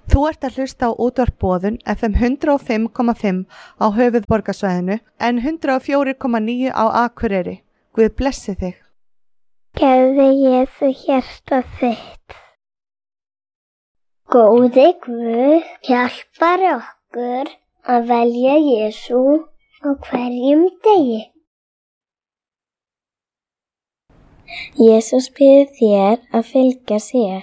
Þú ert að hlusta á útvarp Boðun FM 105,5 á höfuðborgarsvæðinu en 104,9 á Akureyri. Guð blessi þig. Gefðu Jesú hjarta þitt. Góði Guð hjálpar okkur að velja Jesú á hverjum degi. Jesús biður þér að fylgja sér.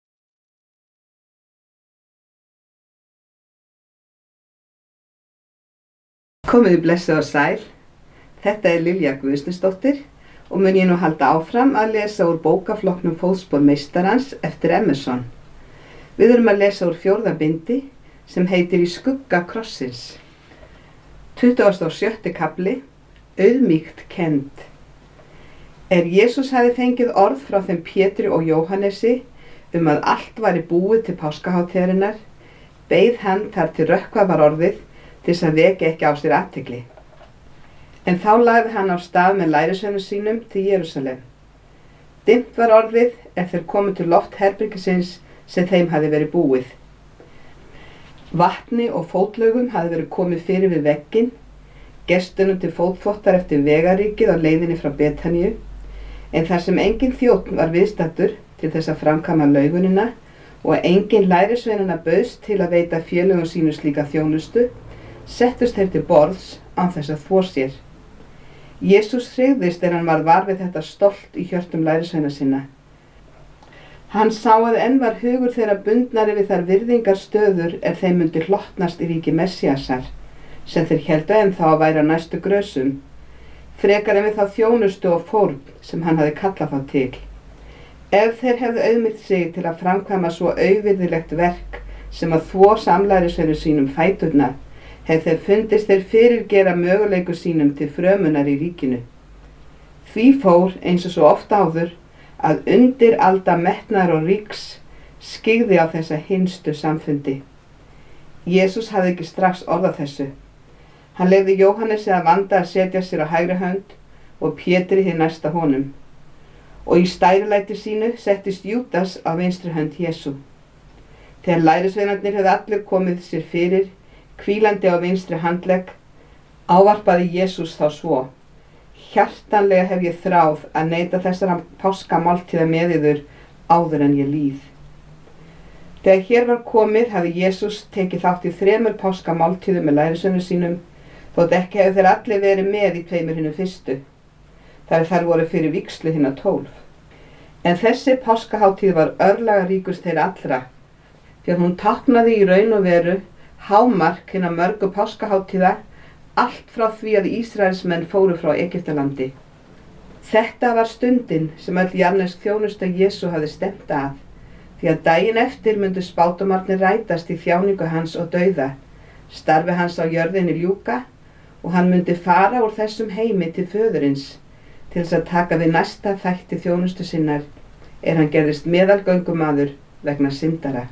Komiði blessuð og sæl. Þetta Lilja Guðsdóttir og mun ég nú halda áfram að lesa úr bókaflokknum Fótspor meistarans eftir Emerson. Við erum að lesa úr 4. bindi sem heitir Í skugga krossins. 27. kafli, Auðmýkt kennd. Jesús hafði fengið orð frá þeim Pétri og Jóhannesi að allt væri búið til páskahátíðarinnar, beið hann þar til rökkvað var orðið til þess að vekja ekki á sér athygli. En þá lagði hann á stað með lærisveinum sínum til Jerúsalem. Dimmt var orðið þeir komu til loftherbergisins sem þeim hafði verið búið. Vatni og fótlaugum hafði verið komið fyrir við vegginn, gestunum til fótþvottar eftir vegaríkið á leiðinni frá Betaníu, en þar sem engin þjónn var viðstaddur til þess að framkama laugunina og engin lærisveinanna bauðst til að veita félögum sínu slíka þjónustu, settust þeir til borðs án þess að þvo sér. Jesús hrygðist hann varð var við þetta stolt í hjörtum lærisveina sinna. Hann sá að enn var hugur þeirra bundnari við þær virðingarstöður þeim mundi hlotnast í ríki Messíasar, sem þeir héldu ennþá að væri á næstu grösum, frekar en við þá þjónustu og fórn sem hann hafði kallað þá til. Ef þeir hefðu auðmýkt sig til að framkvæma svo auðvirðilegt verk sem að þvo samlærisveinu sínum fæturna, þeir fundist þeir fyrirgera möguleiku sínum til frömunar í ríkinu. Því fór, eins og svo oft áður, að undir alda metnaðar og ríks skyggði á þessa hinstu samfundi. Jesús hafði ekki strax orðað þessu. Hann leyfði Jóhannesi að vanda að setja sér á hægri hönd og Pétri hið næsta honum. Og í stærilæti sínu settist Júdas á vinstri hönd Jesú. Þegar lærisveinarnir hefði allir komið sér fyrir, hvílandi á vinstri handlegg, ávarpaði Jesús þá svo: Hjartanlega hef ég þráð að neyta þessara páskamáltíða með yður áður en ég líð. Þegar hér var komið hafði Jesús tekið þátt í 3 páskamáltíðum með lærisveinum sínum, þótt ekki hefðu þeir allir verið með í 2 hinum fyrstu, þær voru fyrir vígslu hinna 12. En þessi páskahátíð var örlagaríkust þeirra allra, því að hún táknaði í raun og veru hámark hinna mörgu páskahátíða, allt frá því að Ísraelsmenn fóru frá Egyptalandi. Þetta var stundin sem öll jarðnesk þjónusta Jesú hafði stefnt að, því að daginn eftir myndu spádómarnir rætast í þjáningu hans og dauða, starfi hans á jörðinni ljúka og hann myndi fara úr þessum heimi til föðurins til þess að taka við næsta þætti þjónustu sinnar hann gerðist meðalgöngumaður vegna syndara.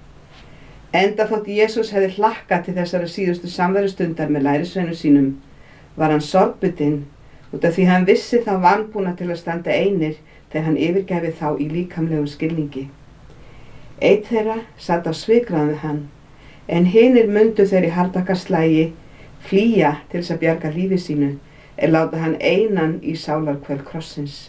Enda þótt Jesús hefði hlakkað til þessara síðustu samverustundar með lærisveinum sínum, var hann sorgbitinn út af því hann vissi þá vanbúna til að standa einir þegar hann yfirgæfi þá í líkamlegum skilningi. Einn þeirra satt á svikraðan við hann, en hinir mundu þeir í harðbakkarslægi flýja til þess að bjarga lífi sínu láta hann einan í sálarkvöld krossins.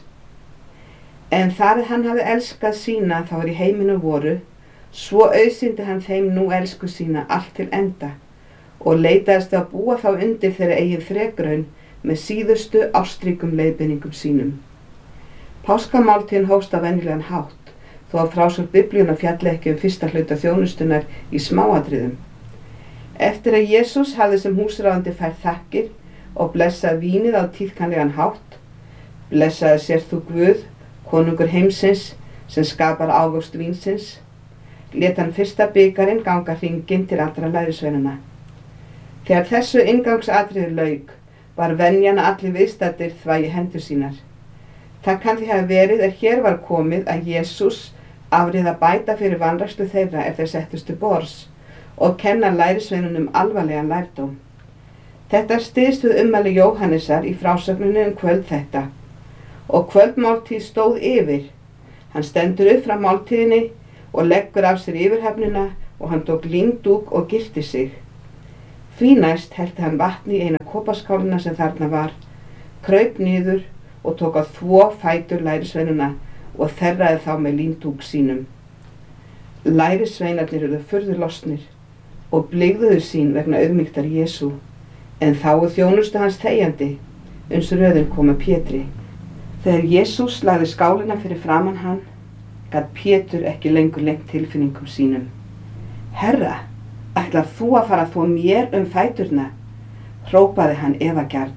En þar hann hafði elskað sína þá í heiminu voru, svo auðsýndi hann þeim nú elsku sína allt til enda og leitaðist að búa þá undir þeirra eigin þrekraun með síðustu ástríkum leiðbeiningum sínum. Páskamáltíðin hófst á venjulegan hátt, þó að frásögn Biblíunnar fjalli ekki fyrsta hluta þjónustunnar í smáatriðum. Eftir að Jesús hafði sem húsráðandi fært þakkir og blessað vínið á tíðkanlegan hátt, blessaði sér þú Guð, konungur heimsins, sem skapar ávöxt vínsins, lét hann fyrsta bikarinn ganga hringinn til allra lærisveinanna. Þegar þessu inngangsatriði lauk, var venjan að allir viðstaddir þvægi hendur sínar. Það kann því hafa verið hér var komið að Jesús afrið að bæta fyrir vanrækslu þeirra þeir settust til borðs og kenna lærisveinunum alvarlegan lærdóm. Þetta styðst við ummæli Jóhannesar í frásögninni kvöld þetta, og kvöldmáltíð stóð yfir. Hann stendur upp frá máltíðinni og leggur af sér yfirhöfnina og hann tók líndúk og girti sig. Því næst hellti hann vatni í eina kopaskálina sem þarna var, kraup niður og tók að þvo fætur lærisveinana og þerraði þá með líndúk sínum. Lærisveinarnir urðu furðu lostnir og blygðuðu sín vegna auðmýktar Jesú, en þá þjónustu hans þegjandi, uns röðin kom að Pétri. Þegar Jesús lagði skálina fyrir framan hann, gat Pétur ekki lengur leynt tilfinningum sínum. Herra, ætlar þú að fara að þvo mér fæturna? Hrópaði hann efagjarn.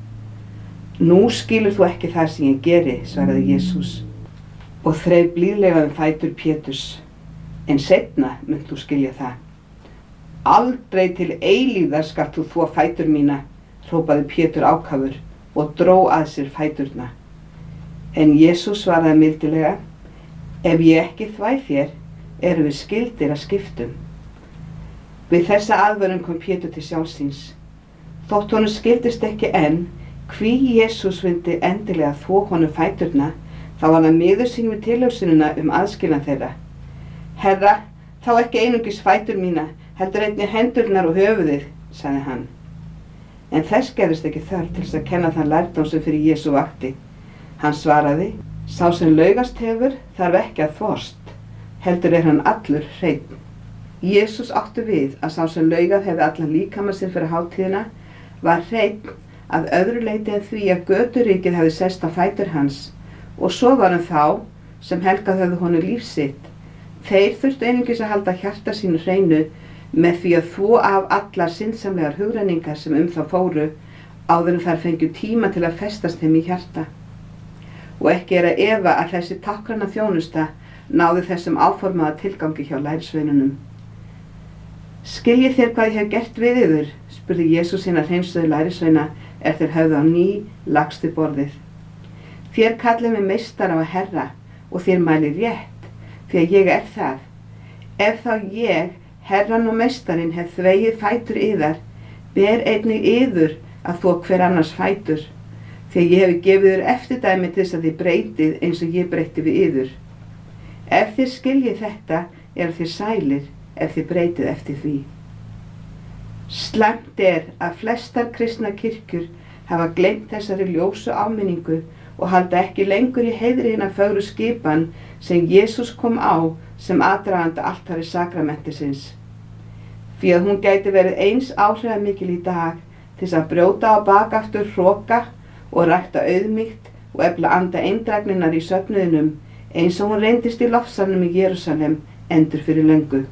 Nú skilur þú ekki það sem ég geri, svaraði Jesús og þreif blíðlega fætur Péturs, en seinna munt þú skilja það. Aldrei til eilífðar skalt þú þvo fætur mína, hrópaði Pétur ákafur og dró að sér fæturna. En Jesús svaraði mildilega, ef ég ekki þvæ þér, erum við skyldir að skiptum. Við þessa aðvörun kom Pétur til sjálfs síns. Þótt honum skildist ekki enn hví Jesús vildi endilega þvo honum fæturna, þá var hann miður sín við tilhugsunina aðskilnað þeirra. Herra, þá ekki einungis fætur mína, heldur einnig hendurnar og höfuðið, sagði hann. En þess gerðist ekki þörf til þess að kenna þann lærdóm sem fyrir Jesú vakti. Hann svaraði, sá sem laugast hefur þarf ekki að þvost, heldur hann allur hreinn. Jesús átti við að sá sem laugað hefði allan líkama sinn fyrir hátíðina var hreinn að öðru leyti en því að göturíkið hefði sest á fætur hans, og svo var hann þá sem helgað höfðu honum líf sitt. Þeir þurftu einungis að halda hjarta sínu hreinu með því að þvo af allar sinnsamlegar hugrenningar sem þá fóru áður en þær fengju tíma til að festast þeim í hjarta. Og ekki að efa að þessi tákranna þjónusta náði þessum áformaða tilgangi hjá lærisveinunum. Skiljið þér hvað ég hef gert við yður, spurði Jesús hina hreinsuðu lærisveina þeir höfðu á ný lagst við borðið. Þér kallið mig meistara og herra og þér mælið rétt, því að ég er það. Ef þá ég, herran og meistarinn, hef þvegið fætur yðar, ber einnig yður að þvo hver annars fætur, því að ég hef gefið yður eftirdæmi til þess að þið breytið eins og ég breyti við yður. Ef þið skiljið þetta, eru þið sælir ef þið breytið eftir því. Slæmt að flestar kristnar kirkjur hafa gleymt þessari ljósu áminningu og halda ekki lengur í heiðri hina fögru skipan sem Jesús kom á sem aðdraganda altari sakramentisins. Því að hún gæti verið eins áhrifamikil í dag til þess að brjóta á bak aftur hroka og rækta auðmýkt og efla anda eindrægninnar í söfnuðinum eins og hún reyndist í lofsalnum í Jerúsalem endur fyrir löngu.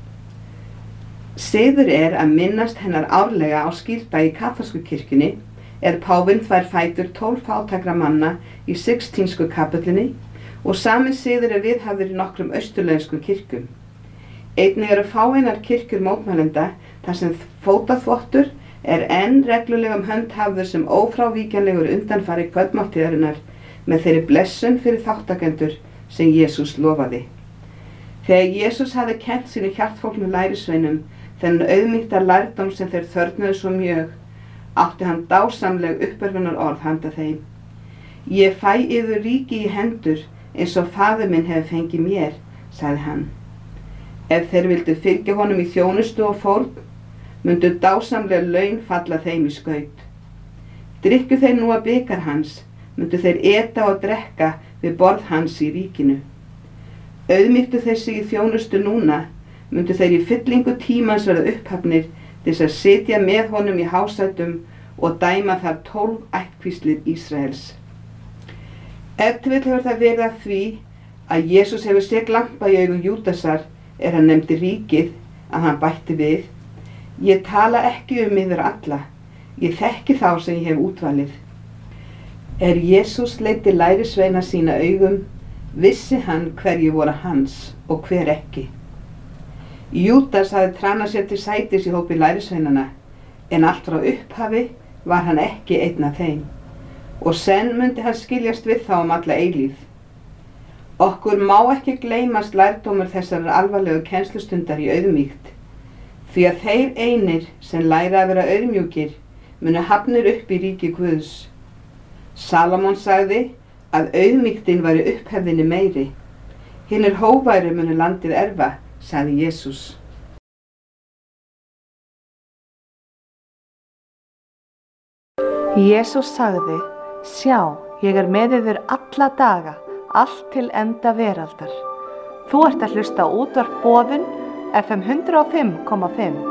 Siður að minnast hennar árlega á skírdag í kaþólsku kirkjunni páfinn þvær fætur 12 fátækra manna í Sixtínsku kapellinni og sami siður viðhafður í nokkrum austurlenskum kirkjum. Einnig fáeinar kirkjur mótmælenda þar sem fótaþvottur enn reglulega hönd hafður sem ófrávíkjanlegur undanfari kvöldmáltíðarinnar með þeirri blessun fyrir þáttakendur sem Jesús lofaði. Þegar Jesús hafði kennt sínu hjartfólknu lærisveinum þennan auðmýkta lærdóm sem þeir þörfnuðu svo mjög, átti hann dásamleg uppörfunar orð handa þeim. Ég fæ yður ríki í hendur eins og faðir minn hefur fengið mér, sagði hann. Ef þeir vildu fylgja honum í þjónustu og fórn, mundu dásamlega laun falla þeim í skaut. Drykku þeir nú að bikar hans, mundu þeir eta og drekka við borð hans í ríkinu. Auðmýktu þeir sig í þjónustu núna, mundu þeir í fyllingu tímans verða upphafnir til þess að sitja með honum í hásætum og dæma þar 12 ættkvíslir Ísraels. Ef til vill hefur það verið af því að Jesús hefur séð glampa í augum Júdasar hann nefndi ríkið að hann bætti við, ég tala ekki yður alla, ég þekki þá sem ég hef útvalið. Jesús leiddi lærisveina sína augum, vissi hann hverju voru hans og hver ekki. Júdas hafði tránað sér til sætis í hópi lærisveinana, en allt frá upphafi var hann ekki einn af þeim, og senn mundi hann skiljast við þá alla eilífð. Okkur má ekki gleymast lærdómur þessarar alvarlegu kennslustundar í auðmýkt, því að þeir einir sem læra að vera auðmjúkir munu hafnir upp í ríki Guðs. Salomon sagði að auðmýktin væri upphefðinni meiri. Hinir hóværu munu landið erfa, sagði Jesús. Jesús sagði: Sjá, ég er með yður alla daga, allt til enda veraldar. Þú ert að hlusta á útvarp Boðun FM 105,5.